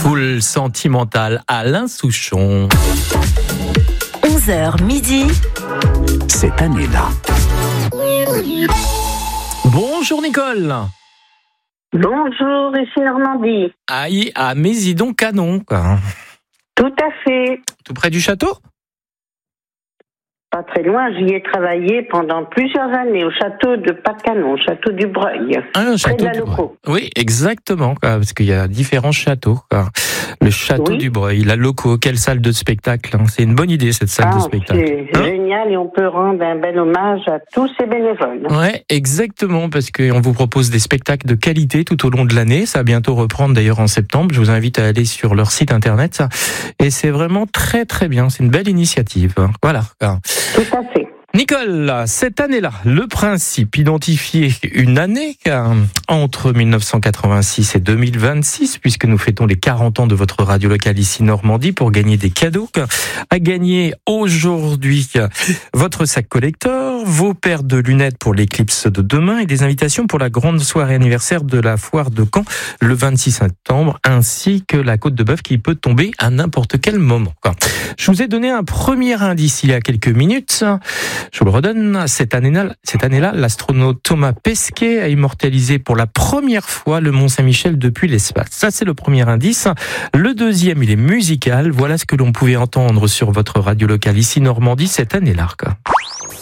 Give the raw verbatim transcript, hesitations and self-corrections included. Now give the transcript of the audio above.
Full Sentimental, Alain Souchon. onze heures midi. Cette année-là. Bonjour Nicole. Bonjour, ici Normandie. Aïe, à Mésidon Canon, quoi. Tout à fait. Tout près du château? Pas très loin, j'y ai travaillé pendant plusieurs années au château de Pas-de-Canon, au château du Breuil. Ah, un château près de la du Loco. Breuil. Oui, exactement, quoi, parce qu'il y a différents châteaux, quoi. Le château Oui. du Breuil, la Loco, quelle salle de spectacle, hein. C'est une bonne idée, cette salle Ah, de spectacle. c'est Hein génial et on peut rendre un bel hommage à tous ces bénévoles. Ouais, exactement, parce qu'on vous propose des spectacles de qualité tout au long de l'année. Ça va bientôt reprendre d'ailleurs en septembre. Je vous invite à aller sur leur site internet. Et c'est vraiment très très bien. C'est une belle initiative. Voilà. Tout à fait. Nicole, cette année-là, le principe, identifier une année entre mille neuf cent quatre-vingt-six et deux mille vingt-six, puisque nous fêtons les quarante ans de votre radio locale ici Normandie, pour gagner des cadeaux. À gagner aujourd'hui votre sac collector, vos paires de lunettes pour l'éclipse de demain et des invitations pour la grande soirée anniversaire de la foire de Caen le vingt-six septembre, ainsi que la côte de bœuf qui peut tomber à n'importe quel moment. Je vous ai donné un premier indice il y a quelques minutes. Je vous le redonne, cette année-là, cette année-là, l'astronaute Thomas Pesquet a immortalisé pour la première fois le Mont Saint-Michel depuis l'espace. Ça, c'est le premier indice. Le deuxième, il est musical. Voilà ce que l'on pouvait entendre sur votre radio locale ici Normandie cette année-là.